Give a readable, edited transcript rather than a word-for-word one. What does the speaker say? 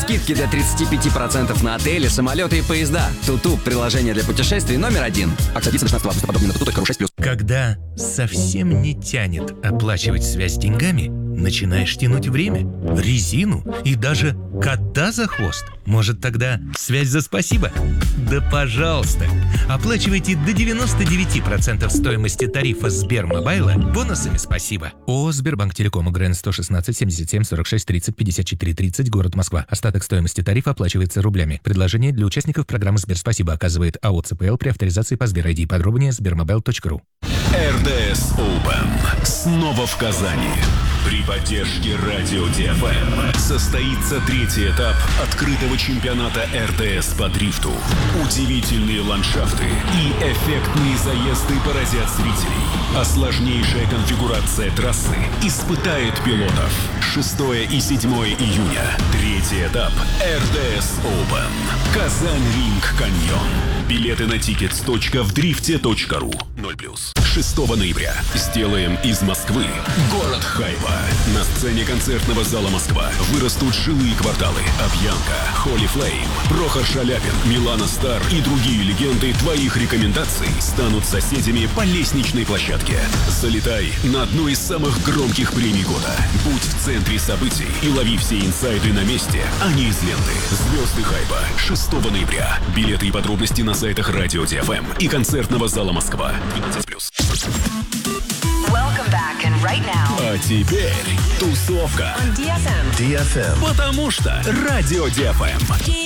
Скидки до 35% на отели, самолеты и поезда. Туту – приложение для путешествий номер 1. Акция длится 16 августа. Подробнее на tutu.ru6+. Когда совсем не тянет оплачивать связь деньгами, начинаешь тянуть время, резину и даже кота за хвост. Может, тогда связь за спасибо? Да пожалуйста! Оплачивайте до 99% стоимости тарифа Сбермобайла бонусами спасибо. ООО «Сбербанк Телеком», УГРН 116 77 46 30 54 30, город Москва. Остаток стоимости тарифа оплачивается рублями. Предложение для участников программы «Сберспасибо» оказывает АО «ЦПЛ» при авторизации по Сбер-ID. Подробнее sbermobile.ru. РДС Open снова в Казани. При поддержке Радио ДФМ состоится третий этап открытого чемпионата РДС по дрифту. Удивительные ландшафты и эффектные заезды поразят зрителей. А сложнейшая конфигурация трассы испытает пилотов. 6 и 7 июня. Третий этап РДС Open. Казань Ринг Каньон. Билеты на tickets.вдрифте.ру. 0+. 6 ноября. Сделаем из Москвы город хайпа. На сцене концертного зала «Москва» вырастут жилые кварталы. Обьянка, Холли Флейм, Прохор Шаляпин, Милана Стар и другие легенды твоих рекомендаций станут соседями по лестничной площадке. Залетай на одну из самых громких премий года. Будь в центре событий и лови все инсайды на месте, а не из ленты. Звезды хайпа. 6 ноября. Билеты и подробности на сайтах Радио ДФМ и концертного зала «Москва». 12+. Right now. А теперь тусовка. On DFM. Потому что Радио ДФМ.